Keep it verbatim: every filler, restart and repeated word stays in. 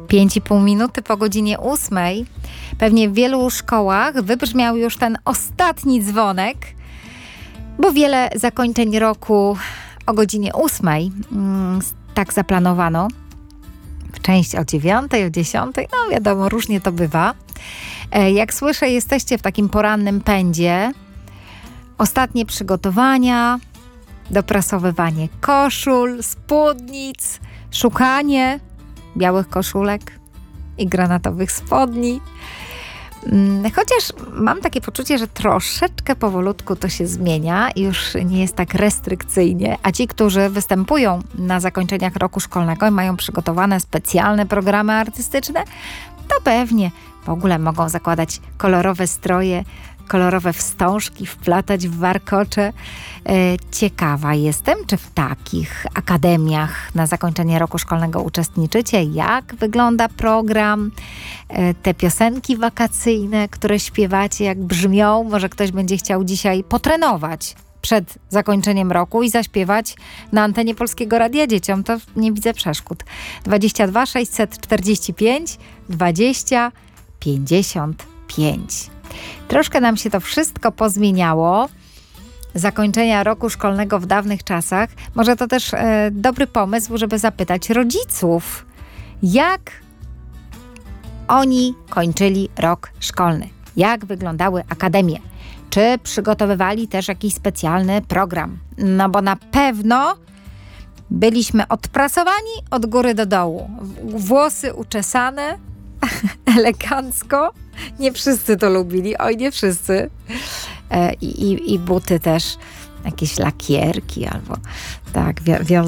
pięć i pół minuty po godzinie ósmej. Pewnie w wielu szkołach wybrzmiał już ten ostatni dzwonek, bo wiele zakończeń roku o godzinie ósmej, mm, tak zaplanowano. W część o dziewiątej, o dziesiątej, no wiadomo, różnie to bywa. E, jak słyszę, jesteście w takim porannym pędzie. Ostatnie przygotowania, doprasowywanie koszul, spódnic, szukanie białych koszulek i granatowych spodni. Chociaż mam takie poczucie, że troszeczkę powolutku to się zmienia i już nie jest tak restrykcyjnie, a ci, którzy występują na zakończeniach roku szkolnego i mają przygotowane specjalne programy artystyczne, to pewnie w ogóle mogą zakładać kolorowe stroje, kolorowe wstążki, wplatać w warkocze. E, ciekawa jestem, czy w takich akademiach na zakończenie roku szkolnego uczestniczycie? Jak wygląda program? E, te piosenki wakacyjne, które śpiewacie, jak brzmią? Może ktoś będzie chciał dzisiaj potrenować przed zakończeniem roku i zaśpiewać na antenie Polskiego Radia dzieciom. To nie widzę przeszkód. dwadzieścia dwa sześćset czterdzieści pięć dwadzieścia pięćdziesiąt pięć. Troszkę nam się to wszystko pozmieniało. Zakończenia roku szkolnego w dawnych czasach. Może to też e, dobry pomysł, żeby zapytać rodziców, jak oni kończyli rok szkolny. Jak wyglądały akademie. Czy przygotowywali też jakiś specjalny program. No bo na pewno byliśmy odprasowani od góry do dołu. Włosy uczesane, elegancko. Nie wszyscy to lubili, oj nie wszyscy. E, i, i buty też, jakieś lakierki albo tak, wi- wiąz